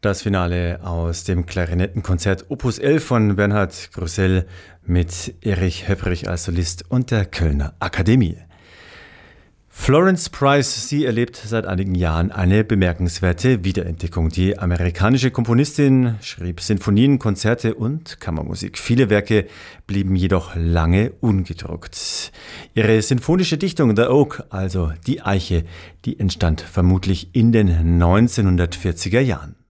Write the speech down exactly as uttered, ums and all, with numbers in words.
Das Finale aus dem Klarinettenkonzert Opus elf von Bernhard Grüssel mit Erich Höpprich als Solist und der Kölner Akademie. Florence Price, sie erlebt seit einigen Jahren eine bemerkenswerte Wiederentdeckung. Die amerikanische Komponistin schrieb Sinfonien, Konzerte und Kammermusik. Viele Werke blieben jedoch lange ungedruckt. Ihre sinfonische Dichtung The Oak, also die Eiche, die entstand vermutlich in den neunzehnhundertvierziger Jahren.